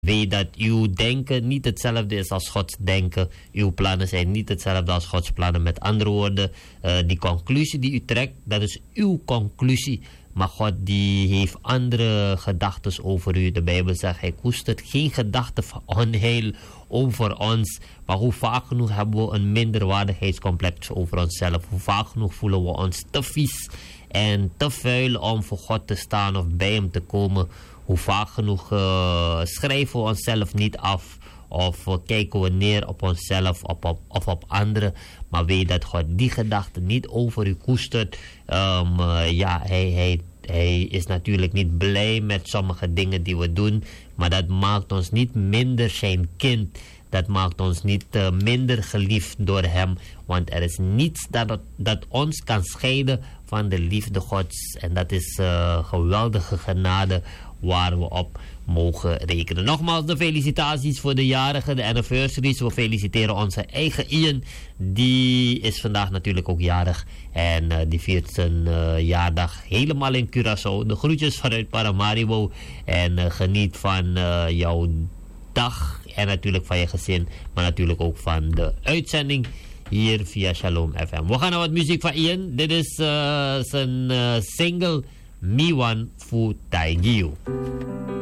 Weet dat uw denken niet hetzelfde is als Gods denken. Uw plannen zijn niet hetzelfde als Gods plannen. Met andere woorden, die conclusie die u trekt, dat is uw conclusie. Maar God die heeft andere gedachten over u. De Bijbel zegt, hij koestert geen gedachte van onheil over ons. Maar hoe vaak genoeg hebben we een minderwaardigheidscomplex over onszelf. Hoe vaak genoeg voelen we ons te vies en te vuil om voor God te staan of bij hem te komen. Hoe vaak genoeg schrijven we onszelf niet af. Of kijken we neer op onszelf of op anderen. Maar weet dat God die gedachten niet over u koestert. Hij is natuurlijk niet blij met sommige dingen die we doen. Maar dat maakt ons niet minder zijn kind. Dat maakt ons niet minder geliefd door hem. Want er is niets dat ons kan scheiden van de liefde Gods. En dat is geweldige genade waar we op mogen rekenen. Nogmaals de felicitaties voor de jarigen, de anniversaries. We feliciteren onze eigen Ian. Die is vandaag natuurlijk ook jarig. En die viert zijn jaardag helemaal in Curaçao. De groetjes vanuit Paramaribo. En geniet van jouw dag. En natuurlijk van je gezin. Maar natuurlijk ook van de uitzending hier via Shalom FM. We gaan naar wat muziek van Ian. Dit is zijn single Me One Fu Tai Giu.